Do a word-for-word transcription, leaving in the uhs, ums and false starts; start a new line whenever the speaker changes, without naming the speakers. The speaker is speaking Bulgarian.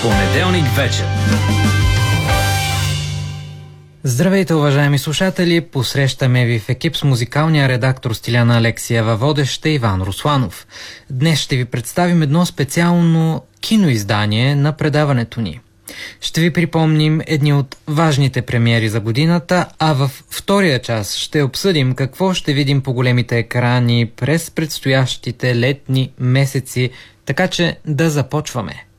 Понеделник вечер. Здравейте, уважаеми слушатели! Посрещаме ви в екип с музикалния редактор Стиляна Алексиева, водещ е Иван Русланов. Днес ще ви представим едно специално киноиздание на предаването ни. Ще ви припомним едни от важните премиери за годината, а във втория час ще обсъдим какво ще видим по големите екрани през предстоящите летни месеци, така че да започваме.